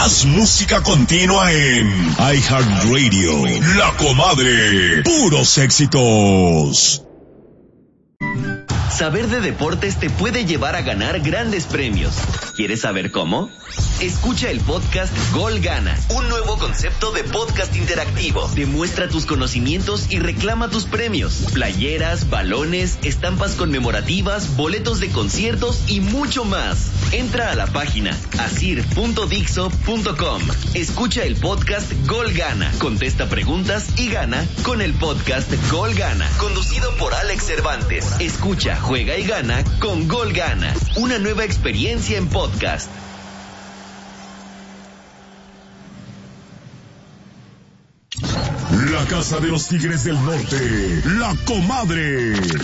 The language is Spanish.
Más música continua en iHeartRadio. La Comadre. Puros éxitos. Saber de deportes te puede llevar a ganar grandes premios. ¿Quieres saber cómo? Escucha el podcast Gol Gana, un nuevo concepto de podcast interactivo. Demuestra tus conocimientos y reclama tus premios. Playeras, balones, estampas conmemorativas, boletos de conciertos y mucho más. Entra a la página asir.dixo.com. Escucha el podcast Gol Gana. Contesta preguntas y gana con el podcast Gol Gana, conducido por Alex Cervantes. Escucha, juega y gana con Gol Gana. Una nueva experiencia en podcast. La Casa de los Tigres del Norte, La Comadre.